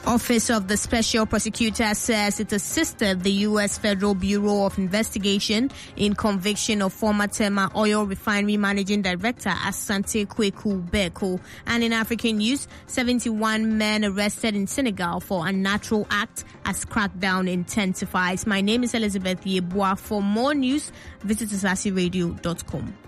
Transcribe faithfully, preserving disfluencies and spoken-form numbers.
Office of the Special Prosecutor says it assisted the U S Federal Bureau of Investigation in conviction of former Tema Oil Refinery Managing Director Asante Kweku Beko. And in African news, seventy-one men arrested in Senegal for unnatural act as crackdown intensifies. My name is Elizabeth Yeboah. For more news, visit asasi radio dot com.